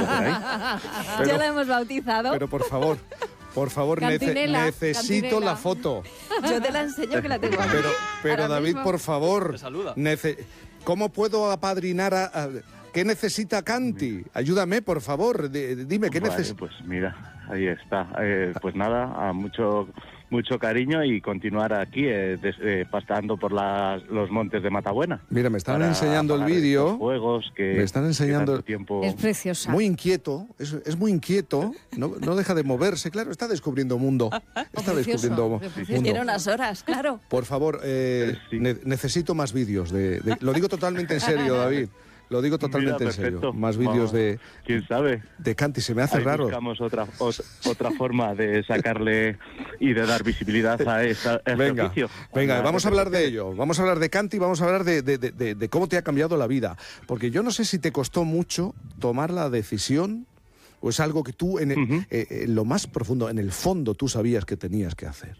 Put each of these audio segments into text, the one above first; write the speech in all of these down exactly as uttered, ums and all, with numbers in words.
tengo por ahí. Pero, ya la hemos bautizado. Pero por favor, por favor, nece- Cantinela, necesito cantinela. la foto. Yo te la enseño que la tengo aquí. Pero, pero Ahora David, mismo. por favor, Te saluda. nece- ¿cómo puedo apadrinar a, a- ¿Qué necesita Canti? Ayúdame, por favor, di- dime, ¿qué Vale, necesita? pues mira, ahí está. Eh, pues nada, a mucho mucho cariño y continuar aquí eh, des- eh, paseando por las- los montes de Matabuena. Mira, me están Para enseñando el apagar vídeo. estos Juegos que, Me están que enseñando- tanto tiempo... Es preciosa. Muy inquieto, es, es muy inquieto, no, no deja de moverse, claro, está descubriendo mundo. Está descubriendo mu- Precioso. mundo. Tiene unas horas, claro. Por favor, eh, Sí. ne- necesito más vídeos. De, de- lo digo totalmente en serio, David. Lo digo totalmente Mira, en serio. perfecto. Más vídeos Vamos, de, ¿Quién sabe? de Canti. Se me hace Ahí raro. buscamos otra, ot- otra forma de sacarle y de dar visibilidad a, esta, a este Venga, oficio. venga, Las vamos a redes hablar de sociales. ello. Vamos a hablar de Canti, vamos a hablar de, de- de- de- de cómo te ha cambiado la vida. Porque yo no sé si te costó mucho tomar la decisión o es algo que tú, en, el- Ujú. eh, en lo más profundo, en el fondo, tú sabías que tenías que hacer.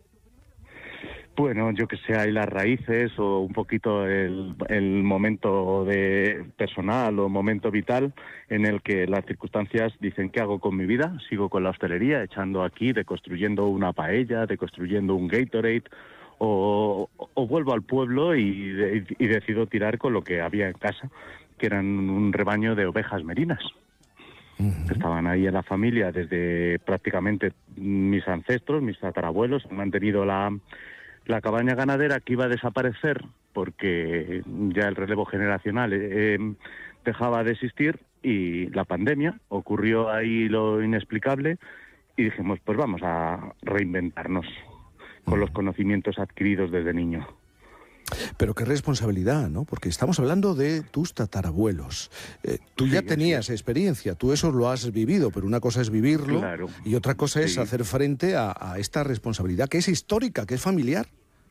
Bueno, yo que sé, hay las raíces o un poquito el, el momento de personal o momento vital en el que las circunstancias dicen qué hago con mi vida. Sigo con la hostelería, echando aquí, deconstruyendo una paella, deconstruyendo un Gatorade, o, o vuelvo al pueblo y, de- y decido tirar con lo que había en casa, que eran un rebaño de ovejas merinas. Estaban ahí en la familia desde prácticamente mis ancestros, mis tatarabuelos, han mantenido la, la cabaña ganadera que iba a desaparecer porque ya el relevo generacional eh, eh, dejaba de existir y la pandemia ocurrió ahí lo inexplicable y dijimos pues vamos a reinventarnos con los conocimientos adquiridos desde niño. Pero qué responsabilidad, ¿no? Porque estamos hablando de tus tatarabuelos. Eh, tú Sí, ya así tenías experiencia, tú eso lo has vivido, pero una cosa es vivirlo Claro. y otra cosa es Sí. hacer frente a, a esta responsabilidad que es histórica, que es familiar.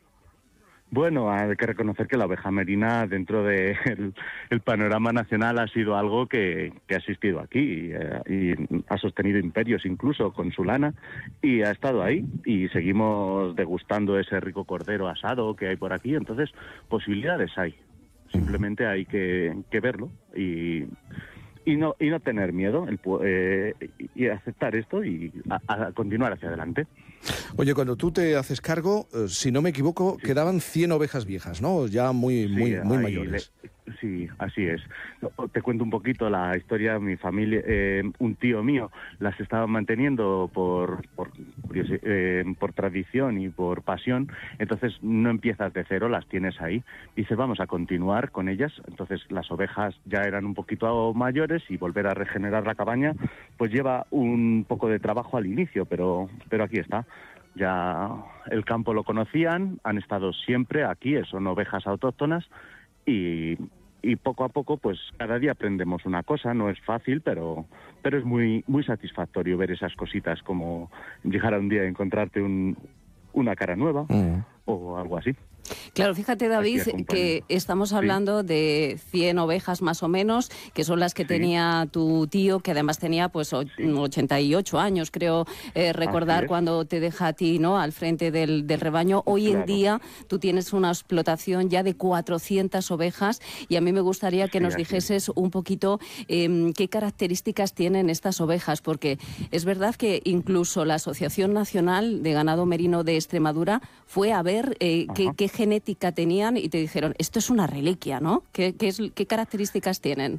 Bueno, hay que reconocer que la oveja merina dentro del de el panorama nacional ha sido algo que, que ha existido aquí eh, y ha sostenido imperios incluso con su lana y ha estado ahí y seguimos degustando ese rico cordero asado que hay por aquí, entonces posibilidades hay, simplemente hay que, que verlo y, y, no, y no tener miedo el, pu- eh, y aceptar esto y a, a continuar hacia adelante. Oye, cuando tú te haces cargo, eh, si no me equivoco, quedaban cien ovejas viejas, ¿no? Ya muy, Sí, muy, muy ahí mayores. le- sí, así es. No, te cuento un poquito la historia. Mi familia, eh, un tío mío, las estaba manteniendo por por, curiosi- eh, por tradición y por pasión. Entonces no empiezas de cero, las tienes ahí. Dices, vamos a continuar con ellas. Entonces las ovejas ya eran un poquito mayores y volver a regenerar la cabaña, pues lleva un poco de trabajo al inicio, pero, pero aquí está. Ya el campo lo conocían, han estado siempre aquí, son ovejas autóctonas y, y poco a poco, pues cada día aprendemos una cosa, no es fácil, pero, pero es muy, muy satisfactorio ver esas cositas como llegar a un día a encontrarte un, una cara nueva Mm. o algo así. Claro, fíjate, David, Aquí acompañando. que estamos Sí. hablando de cien ovejas más o menos, que son las que Sí. tenía tu tío, que además tenía pues o- Sí. ochenta y ocho años, creo eh, recordar es. cuando te deja a ti, ¿no?, al frente del, del rebaño. Hoy en Claro. día tú tienes una explotación ya de cuatrocientas ovejas y a mí me gustaría que Sí, nos así es. dijeses un poquito eh, qué características tienen estas ovejas, porque es verdad que incluso la Asociación Nacional de Ganado Merino de Extremadura fue a ver eh, qué, Ajá. qué genética tenían y te dijeron, esto es una reliquia, ¿no? ¿Qué, qué, es, qué características tienen?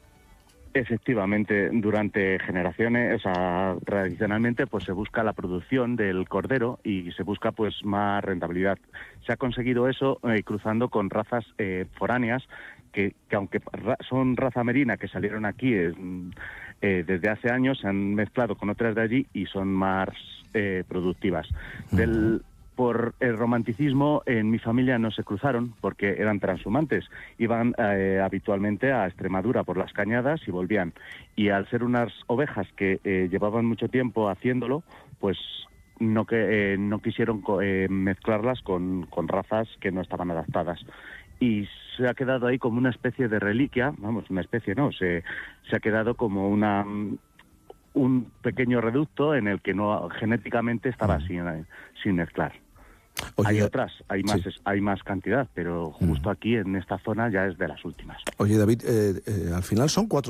Efectivamente, durante generaciones, o sea, tradicionalmente, pues se busca la producción del cordero y se busca pues más rentabilidad. Se ha conseguido eso eh, cruzando con razas eh, foráneas que, que aunque ra- son raza merina que salieron aquí eh, eh, desde hace años, se han mezclado con otras de allí y son más eh, productivas. Del Por el romanticismo, en mi familia no se cruzaron porque eran transhumantes. Iban eh, habitualmente a Extremadura por las cañadas y volvían. Y al ser unas ovejas que eh, llevaban mucho tiempo haciéndolo, pues no que eh, no quisieron co- eh, mezclarlas con, con razas que no estaban adaptadas. Y se ha quedado ahí como una especie de reliquia, vamos, una especie no, se, se ha quedado como una... un pequeño reducto en el que no genéticamente estaba sin, sin mezclar. Oye, hay otras, hay más, sí. hay más cantidad, pero justo aquí en esta zona ya es de las últimas. Oye, David, eh, eh, al final son cuatro